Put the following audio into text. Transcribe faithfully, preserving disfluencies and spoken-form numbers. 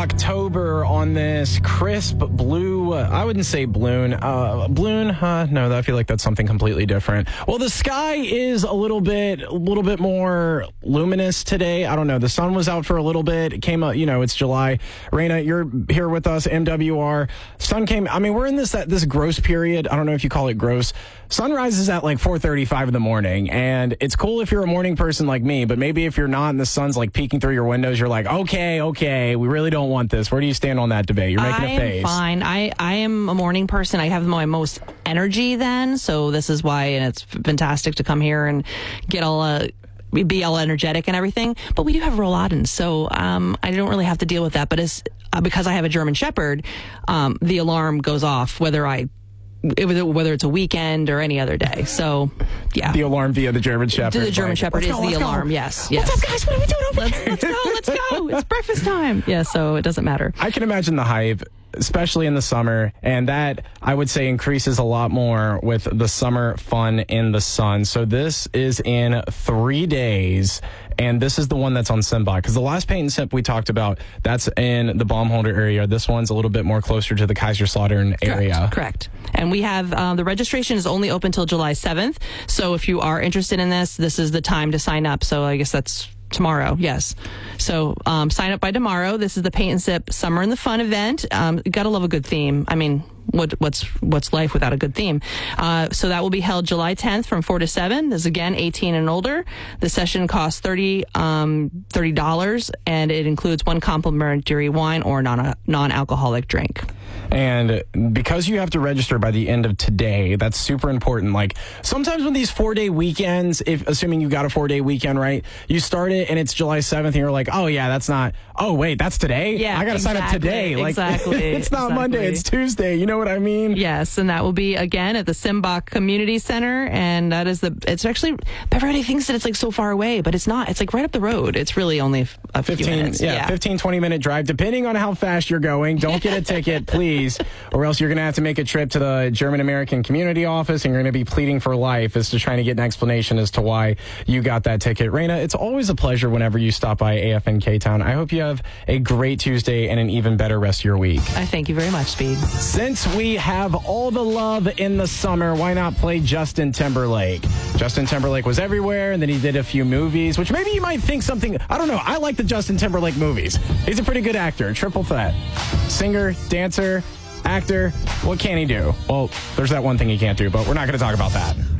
October on this crisp blue, uh, I wouldn't say balloon. Uh, balloon, huh? No, I feel like that's something completely different. Well, the sky is a little bit, a little bit more luminous today. I don't know. The sun was out for a little bit. It came up, you know, it's July. Raina, you're here with us, M W R. Sun came, I mean, we're in this, this gross period. I don't know if you call it gross. Sunrise is at like four thirty-five in the morning, and it's cool if you're a morning person like me, but maybe if you're not and the sun's like peeking through your windows, you're like, okay, okay, we really don't want this. Where do you stand on that debate? You're making I a face. am fine. I, I am a morning person. I have my most energy then, so this is why, and it's fantastic to come here and get all uh, be all energetic and everything. But we do have Rolladins, so um, I don't really have to deal with that. But it's, uh, because I have a German Shepherd, um, the alarm goes off whether I whether it's a weekend or any other day. So, yeah. The alarm via the German Shepherd. The German like, Shepherd is go, the alarm, go. yes. yes. What's up, guys? What are we doing over let's, here? let's go, let's go. It's breakfast time. Yeah, so it doesn't matter. I can imagine the hype, especially in the summer, and that, I would say, increases a lot more with the summer fun in the sun. So this is in three days, and this is the one that's on Simbach, because the last paint and sip we talked about, that's in the Baumholder area. This one's a little bit more closer to the Kaiserslautern area. Correct, correct. And we have, uh, the registration is only open till July seventh, so if you are interested in this, this is the time to sign up. So I guess that's tomorrow, yes. So um, sign up by tomorrow. This is the Paint and Sip Summer in the Fun event. Um, you gotta love a good theme. I mean, what, what's what's life without a good theme? Uh, so that will be held July tenth from four to seven. This is again eighteen and older. The session costs thirty dollars, um, thirty dollars, and it includes one complimentary wine or non non-alcoholic drink. And because you have to register by the end of today, that's super important. Like, sometimes when these four-day weekends, if assuming you got a four-day weekend, right, you start it and it's July seventh and you're like, oh, yeah, that's not, oh, wait, that's today? Yeah, I got to exactly, sign up today. Like, exactly. It's not exactly. Monday, it's Tuesday. You know what I mean? Yes, and that will be, again, at the Simbach Community Center, and that is the, it's actually, everybody thinks that it's like so far away, but it's not. It's like right up the road. It's really only a few fifteen, minutes. yeah, Yeah, fifteen, twenty minute drive, depending on how fast you're going. Don't get a ticket, please, or else you're going to have to make a trip to the German American Community Office, and you're going to be pleading for life as to trying to get an explanation as to why you got that ticket. Raina, it's always a pleasure whenever you stop by A F N K-Town. I hope you have a great Tuesday and an even better rest of your week. I thank you very much, Speed. Since we have all the love in the summer, why not play Justin Timberlake? Justin Timberlake was everywhere, and then he did a few movies, which maybe you might think something, I don't know, I like the Justin Timberlake movies. He's a pretty good actor, triple threat. Singer, dancer, actor, what can he do? Well, there's that one thing he can't do, but we're not going to talk about that.